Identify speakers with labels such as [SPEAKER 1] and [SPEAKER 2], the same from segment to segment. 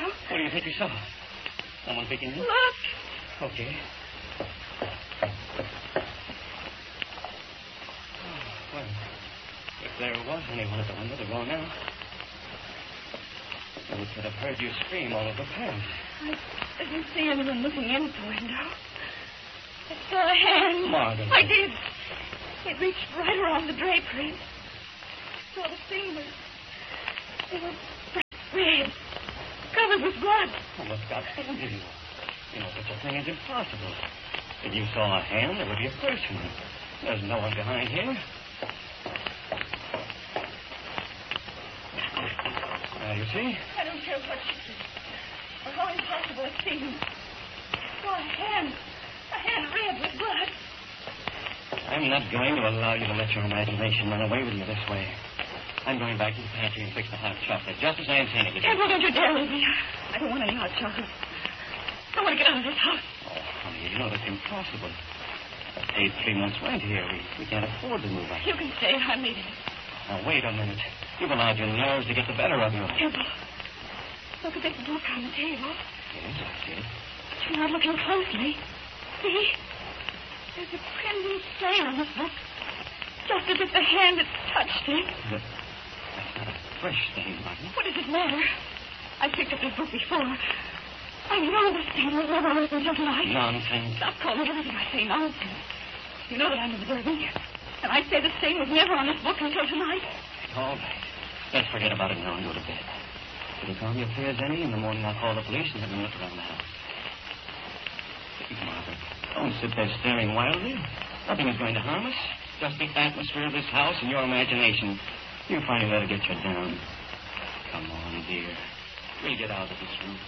[SPEAKER 1] What do you think you saw? Someone peeking in?
[SPEAKER 2] Look.
[SPEAKER 1] Okay. Well, if there was anyone at the window, they're gone now. We could have heard you scream all over Paris.
[SPEAKER 2] I didn't see anyone looking in at the window. I saw a hand.
[SPEAKER 1] Margaret.
[SPEAKER 2] I did. It reached right around the drapery. Saw the fingers. They were bright red, covered with blood.
[SPEAKER 1] Oh, look, God, you know, such a thing is impossible. If you saw a hand, there would be a person. There's no one behind here. You see?
[SPEAKER 2] I don't care what you see. Or how impossible it seems. I saw a hand red with blood.
[SPEAKER 1] I'm not going to allow you to let your imagination run away with you this way. I'm going back to the pantry and fix the hot chocolate, just as I intended to do.
[SPEAKER 2] Edward, don't you dare leave me. I don't want any hot chocolate. I want to get out of this house.
[SPEAKER 1] Oh, honey, you know that's impossible. I paid 3 months' rent here. We can't afford to move out.
[SPEAKER 2] You can stay. I'm leaving.
[SPEAKER 1] Now, wait a minute. You've allowed your nerves to get the better of you.
[SPEAKER 2] Edward, look at this book on the table.
[SPEAKER 1] Yes, I did.
[SPEAKER 2] But you're not looking closely. See? There's a crimson stain on this book. Just as if the hand had touched it.
[SPEAKER 1] That's not a fresh stain, Martin.
[SPEAKER 2] What does it matter? I picked up this book before. I know the stain will never hurt until tonight.
[SPEAKER 1] Nonsense.
[SPEAKER 2] Stop calling everything I say nonsense. You know that I'm observing. And I say the stain was never on this book until tonight.
[SPEAKER 1] All right. Let's forget about it now and go to bed. If you call me if there's any, in the morning I'll call the police and have them look around the house. Please, Margaret, don't sit there staring wildly. Nothing is going to harm us. Just the atmosphere of this house and your imagination. You finally let it get you down. Come on, dear. We'll get out of this room.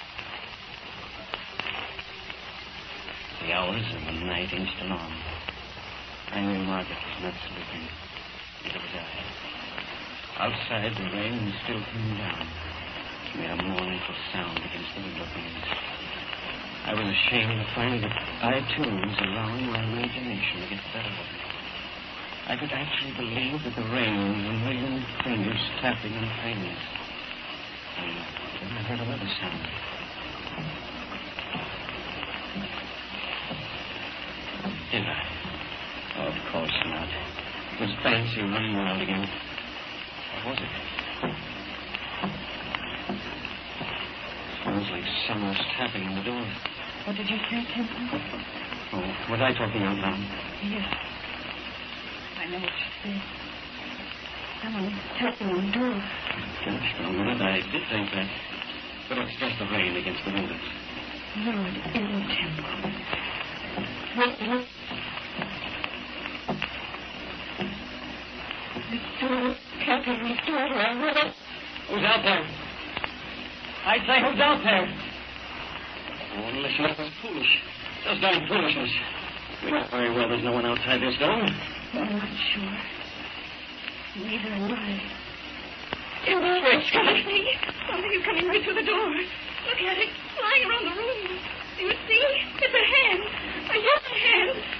[SPEAKER 1] The hours of the night inched along. I knew Margaret was not sleeping. Neither was I. Outside, the rain still came down. It made a mournful sound against the window panes. I was ashamed to find that I, too, was allowing my imagination to get the better of me. I could actually believe that the rain was a million fingers tapping on the panes. And then I heard another sound. Did I? Oh, of course not. It was fancy running wild again. What was it? Sounds like someone's tapping on the door.
[SPEAKER 2] What did you say, Temple?
[SPEAKER 1] Oh, was I talking out loud?
[SPEAKER 2] Yes. I know what you said. Someone tapping on the door.
[SPEAKER 1] Gosh, for a minute I did think that. But it's just the rain against the windows.
[SPEAKER 2] No, it isn't, Temple. Look. The door. Catherine's daughter. I heard it.
[SPEAKER 1] Who's out there? I say, who's out there? Oh, listen, that's foolish. Just damn foolishness. We know very well there's no one outside this door.
[SPEAKER 2] I'm not sure. Neither am I. It's great Scott. Something is coming right through the door. Look at it, flying around the room. Do you see? It's a hand. A human hand.